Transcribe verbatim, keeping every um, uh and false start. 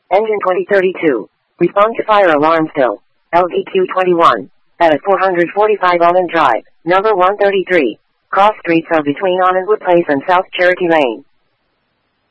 Engine twenty thirty-two. Respond to fire alarm still. L D Q twenty-one. At four forty-five Almond Drive, number one thirty-three. Cross streets are between Almondwood Place and South Cherokee Lane.